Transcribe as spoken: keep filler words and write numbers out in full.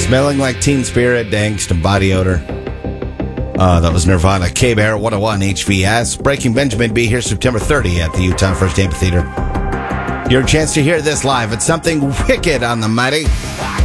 Smelling Like Teen Spirit, Angst, and Body Odor. Uh, that was Nirvana. K-Bear, one oh one H V S. Breaking Benjamin be here September thirtieth at the Utah First Amphitheater. Your chance to hear this live. It's something wicked on the mighty